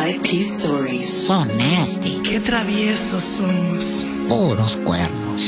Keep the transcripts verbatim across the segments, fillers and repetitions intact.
Side P Stories. So nasty. Qué traviesos somos. Puros cuernos.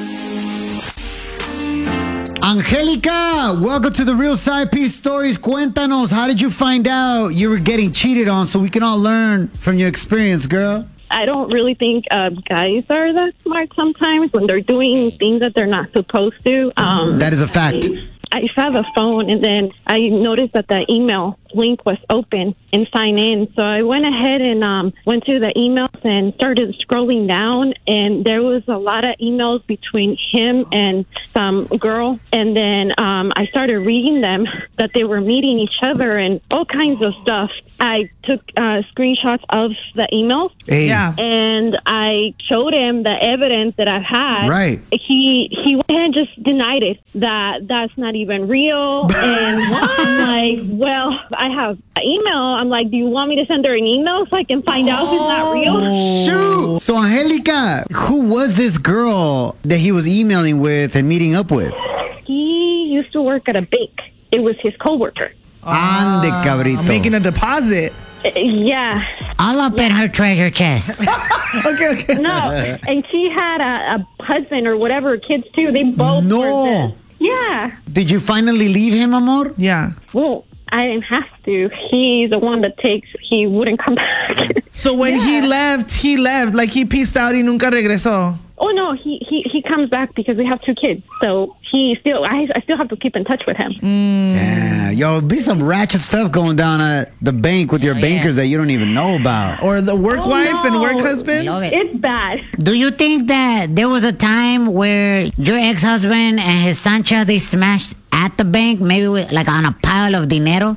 Angelica, welcome to the Real Side P Stories. Cuéntanos, how did you find out you were getting cheated on so we can all learn from your experience, girl? I don't really think uh, guys are that smart sometimes when they're doing things that they're not supposed to. Um, That is a fact. I saw the phone, and then I noticed that the email link was open and sign in. So I went ahead and um, went to the emails and started scrolling down, and there was a lot of emails between him and some girl. And then um, I started reading them, that they were meeting each other and all kinds of stuff. I took uh, screenshots of the emails, Hey. Yeah. and I showed him the evidence that I had. Right. He he went ahead and just denied it, that that's not even real. And I'm like, well, I have an email. I'm like, do you want me to send her an email so I can find out if it's not real? Shoot! So, Angelica, who was this girl that he was emailing with and meeting up with? He used to work at a bank. It was his coworker. Ande, cabrito. I'm making a deposit. Uh, yeah. All up in her treasure chest. Okay, okay. No. And she had a, a husband or whatever, kids too. They both No. were this. Yeah. Did you finally leave him, amor? Yeah. Well, I didn't have to. He's the one that takes, he wouldn't come back. So when he left, he left. Like he peaced out y nunca regresó. Oh, no, he, he, he comes back because we have two kids. So he still, I, I still have to keep in touch with him. Yeah. Yo, be some ratchet stuff going down at the bank with your Oh, bankers yeah. that you don't even know about. Or the work Oh, wife and no. work husband. Love it. It's bad. Do you think that there was a time where your ex-husband and his Sancha, they smashed at the bank, maybe with, like on a pile of dinero?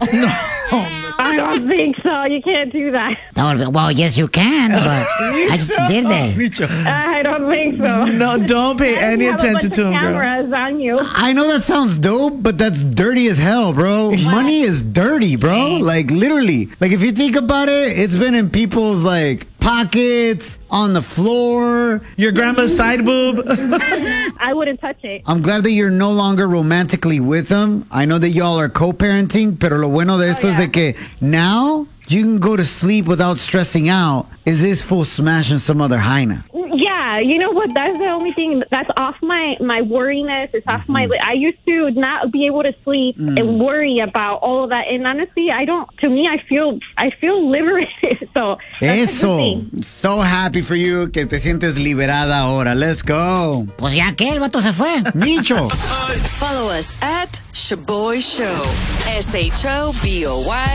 I don't think so. You can't do that. That would be, well, yes, you can, but I just, did they? I don't think so. No, don't pay any You have a attention bunch to of him, girl. cameras on you. I know that sounds dope, but that's dirty as hell, bro. Money is dirty, bro. Like, literally. Like, if you think about it, it's been in people's, like, pockets, on the floor. Your grandma's side boob. I wouldn't touch it. I'm glad that you're no longer romantically with them. I know that y'all are co-parenting, pero lo bueno de esto Oh, es yeah. de que now you can go to sleep without stressing out. Is this fool smashing some other hyena? Yeah, you know what? That's the only thing that's off my my worriness. It's off my. I used to not be able to sleep and worry about all of that. And honestly, I don't. To me, I feel I feel liberated. So that's a good Eso. thing. So happy for you que te sientes liberada ahora. Let's go. Pues ya que el vato se fue. Micho. Follow us at Shaboy Show. S H O B O Y.